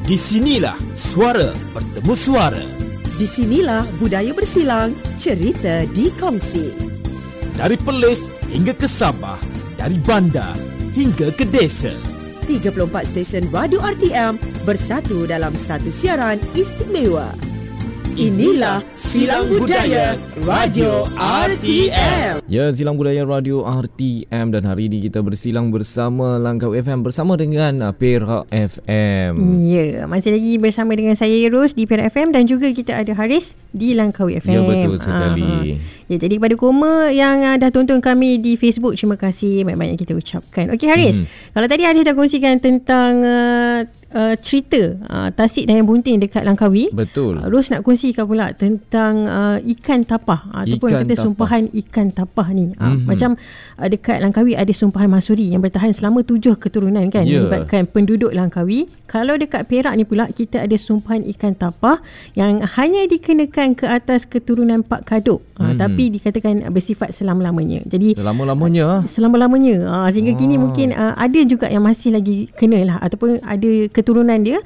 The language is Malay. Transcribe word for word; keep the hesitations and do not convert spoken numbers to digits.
Di sinilah suara bertemu suara. Di sinilah budaya bersilang, cerita dikongsi. Dari Perlis hingga ke Sabah, dari bandar hingga ke desa. tiga puluh empat stesen radio R T M bersatu dalam satu siaran istimewa. Inilah Silang Budaya Radio R T M. Ya, Silang Budaya Radio R T M, dan hari ini kita bersilang bersama Langkau F M bersama dengan Perak F M. Ya, masih lagi bersama dengan saya Ros di Perak F M, dan juga kita ada Haris di Langkau F M. Ya, betul sekali. Aha. Ya, jadi kepada Koma yang uh, dah tonton kami di Facebook, terima kasih banyak-banyak kita ucapkan. Okey Haris, hmm. kalau tadi Haris dah kongsikan tentang uh, Uh, cerita uh, Tasik dan Yang Bunting dekat Langkawi. Betul. uh, Ros nak kongsikan pula tentang uh, ikan tapah, uh, ataupun ikan kita tapah. Sumpahan ikan tapah ni. uh, mm-hmm. Macam uh, dekat Langkawi ada sumpahan Masuri yang bertahan selama tujuh keturunan kan, yeah. melibatkan penduduk Langkawi. Kalau dekat Perak ni pula kita ada sumpahan ikan tapah yang hanya dikenakan ke atas keturunan Pak Kadok, uh, mm-hmm. tapi dikatakan bersifat selama-lamanya. Jadi selama-lamanya uh, selama-lamanya uh, sehingga ah. kini mungkin uh, ada juga yang masih lagi kena lah, ataupun ada keturunan dia